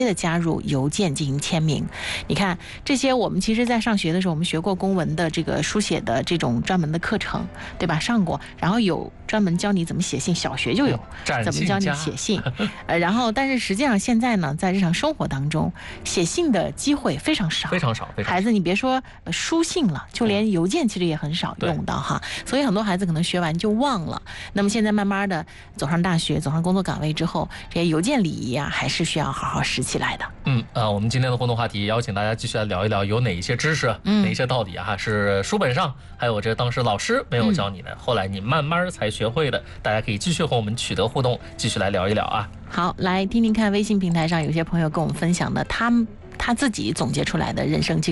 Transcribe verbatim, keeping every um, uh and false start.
的加入邮件进行签名。你看这些，我们其实在上学的时候，我们学过公文的这个书写的这种专门的课程，对吧？上过，然后有专门教你怎么写信，小学就有怎么教你写信。呃，然后但是实际上现在呢，在日常生活当中，写信的机会非常少， 非常少。非常少孩子，你别说书信了，就连邮件其实也很少用到哈。所以很多孩子可能学完就忘了。那么现在慢慢的走上大学，走上工作岗位之后，这些邮件礼仪啊，还是需要好好拾起来的。 嗯呃，我们今天的互动话题邀请大家继续来聊一聊，有哪一些知识，嗯、哪一些道理啊，是书本上还有这当时老师没有教你的，嗯、后来你慢慢才学会的。大家可以继续和我们取得互动，继续来聊一聊啊。 好，来听听看微信平台上有些朋友跟我们分享的他他自己总结出来的人生经